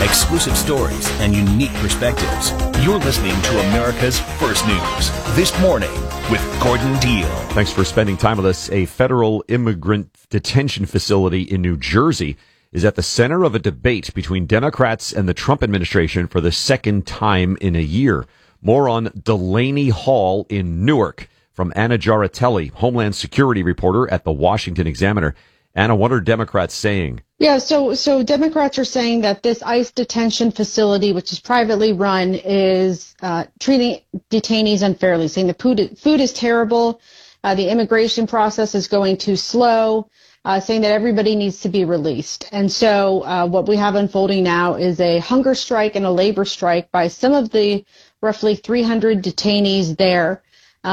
Exclusive stories and unique perspectives. You're listening to America's First News This Morning with Gordon Deal. Thanks for spending time with us. A federal immigrant detention facility in New Jersey is at the center of a debate between Democrats and the Trump administration for the second time in a year. More on Delaney Hall in Newark from Anna Giarratelli, Homeland Security reporter at the Washington Examiner. Anna, what are Democrats saying? Yeah, so Democrats are saying that this ICE detention facility, which is privately run, is treating detainees unfairly, saying the food is terrible, the immigration process is going too slow, saying that everybody needs to be released. And so what we have unfolding now is a hunger strike and a labor strike by some of the roughly 300 detainees there.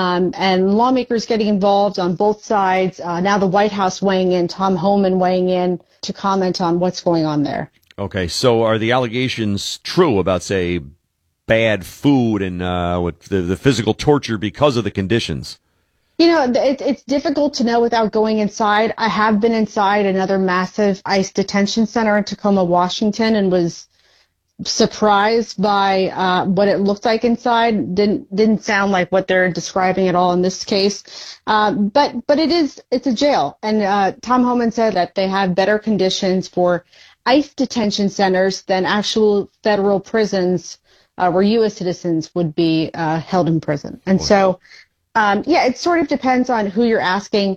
And lawmakers getting involved on both sides. Now the White House weighing in, Tom Homan weighing in to comment on what's going on there. Okay, so are the allegations true about, say, bad food and the physical torture because of the conditions? You know, it's difficult to know without going inside. I have been inside another massive ICE detention center in Tacoma, Washington, and was surprised by what it looked like inside. Didn't sound like what they're describing at all in this case. But it's a jail. And Tom Homan said that they have better conditions for ICE detention centers than actual federal prisons where U.S. citizens would be held in prison. And so, it sort of depends on who you're asking.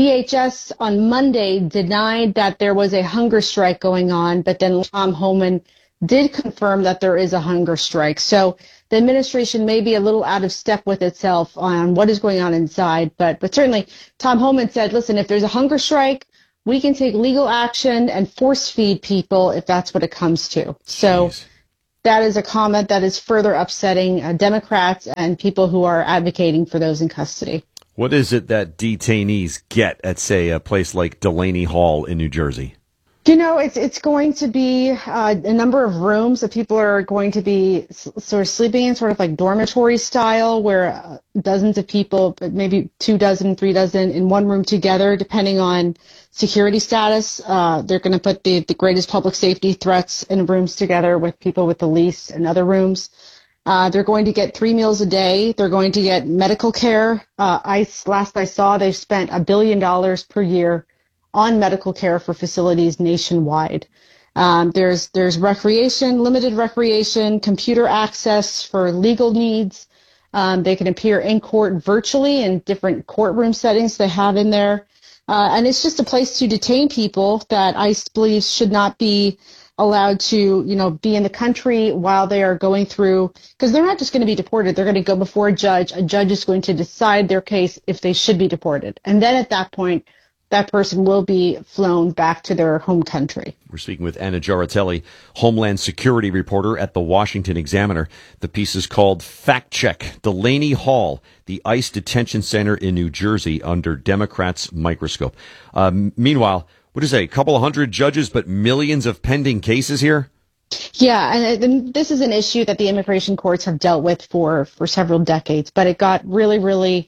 DHS on Monday denied that there was a hunger strike going on, but then Tom Homan did confirm that there is a hunger strike. So the administration may be a little out of step with itself on what is going on inside. But certainly Tom Homan said, listen, if there's a hunger strike, we can take legal action and force feed people if that's what it comes to. So that is a comment that is further upsetting Democrats and people who are advocating for those in custody. What is it that detainees get at, say, a place like Delaney Hall in New Jersey? You know, it's going to be a number of rooms that people are going to be sort of sleeping in, sort of like dormitory style, where dozens of people, maybe 2 dozen, 3 dozen in one room together, depending on security status. They're going to put the greatest public safety threats in rooms together with people with the least in other rooms. They're going to get 3 meals a day. They're going to get medical care. Last I saw, they've spent $1 billion per year on medical care for facilities nationwide. There's recreation, limited recreation, computer access for legal needs. They can appear in court virtually in different courtroom settings they have in there. And it's just a place to detain people that ICE believes should not be allowed to, be in the country while they are going through, because they're not just going to be deported. They're going to go before a judge. A judge is going to decide their case if they should be deported. And then at that point, that person will be flown back to their home country. We're speaking with Anna Giarratelli, Homeland Security reporter at the Washington Examiner. The piece is called Fact Check, Delaney Hall, the ICE detention center in New Jersey under Democrats' microscope. Meanwhile, what is it, a couple of hundred judges, but millions of pending cases here? Yeah, and this is an issue that the immigration courts have dealt with for several decades, but it got really, really,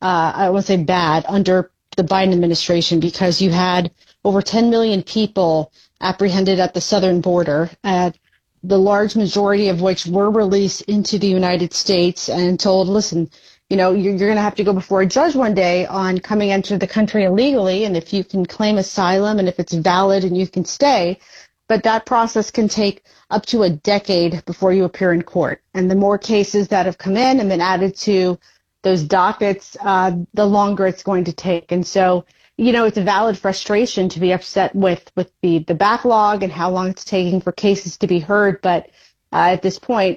I won't say bad, under the Biden administration, because you had over 10 million people apprehended at the southern border, the large majority of which were released into the United States and told, listen, you're going to have to go before a judge one day on coming into the country illegally, and if you can claim asylum and if it's valid and you can stay. But that process can take up to a decade before you appear in court. And the more cases that have come in and been added to those dockets, the longer it's going to take. And so, it's a valid frustration to be upset with the backlog and how long it's taking for cases to be heard. But at this point,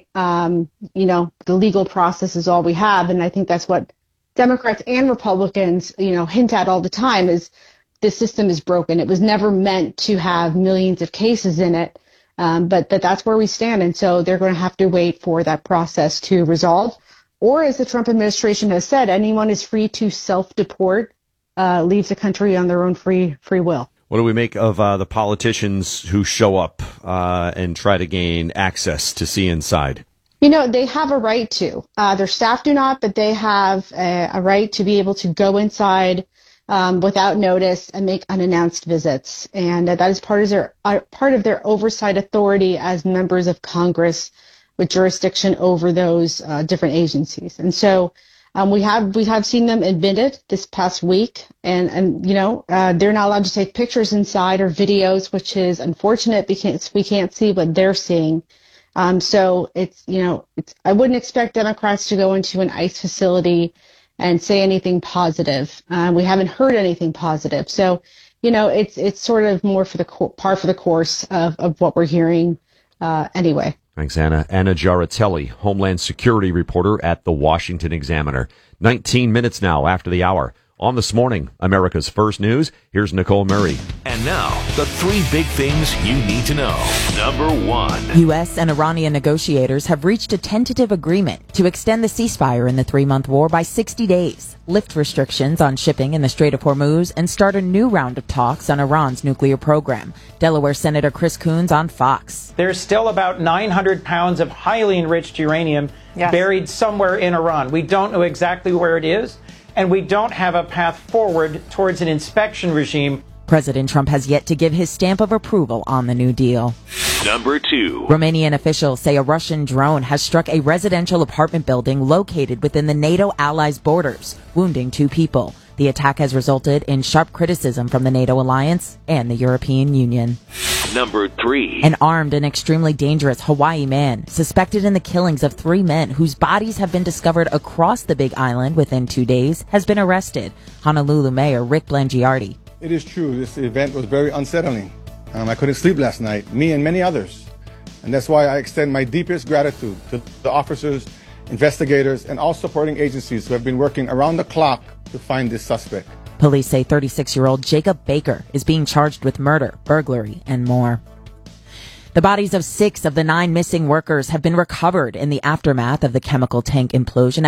the legal process is all we have. And I think that's what Democrats and Republicans, hint at all the time, is the system is broken. It was never meant to have millions of cases in it. But that's where we stand. And so they're going to have to wait for that process to resolve. Or, as the Trump administration has said, anyone is free to self-deport, leave the country on their own free will. What do we make of the politicians who show up and try to gain access to see inside? They have a right to. Their staff do not, but they have a right to be able to go inside without notice and make unannounced visits. And that is part of their oversight authority as members of Congress with jurisdiction over those different agencies. And so we have seen them admitted this past week, and they're not allowed to take pictures inside or videos, which is unfortunate because we can't see what they're seeing. So I wouldn't expect Democrats to go into an ICE facility and say anything positive. We haven't heard anything positive. So, it's sort of more for the par for the course of what we're hearing anyway. Thanks, Anna. Anna Giaratelli, Homeland Security reporter at the Washington Examiner. 19 minutes now after the hour. On This Morning, America's First News, here's Nicole Murray. And now, the 3 big things you need to know. Number 1. U.S. and Iranian negotiators have reached a tentative agreement to extend the ceasefire in the 3-month war by 60 days, lift restrictions on shipping in the Strait of Hormuz, and start a new round of talks on Iran's nuclear program. Delaware Senator Chris Coons on Fox. There's still about 900 pounds of highly enriched uranium buried somewhere in Iran. We don't know exactly where it is, and we don't have a path forward towards an inspection regime. President Trump has yet to give his stamp of approval on the new deal. Number 2. Romanian officials say a Russian drone has struck a residential apartment building located within the NATO allies' borders, wounding 2 people. The attack has resulted in sharp criticism from the NATO alliance and the European Union. Number 3. An armed and extremely dangerous Hawaii man suspected in the killings of 3 men whose bodies have been discovered across the Big Island within 2 days has been arrested. Honolulu Mayor Rick Blangiardi. It is true. This event was very unsettling. I couldn't sleep last night, me and many others. And that's why I extend my deepest gratitude to the officers, investigators, and all supporting agencies who have been working around the clock to find this suspect. Police say 36-year-old Jacob Baker is being charged with murder, burglary, and more. The bodies of 6 of the 9 missing workers have been recovered in the aftermath of the chemical tank implosion